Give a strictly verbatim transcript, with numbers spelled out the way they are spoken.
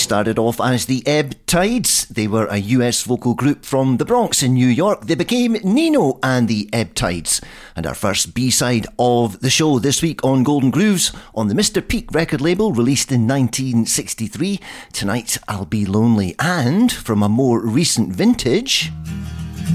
started off as the Ebb Tides. They were a U S vocal group from the Bronx in New York. They became Nino and the Ebb Tides. And our first B-side of the show this week on Golden Grooves, on the Mister Peak record label, released in nineteen sixty-three, Tonight I'll Be Lonely. And from a more recent vintage...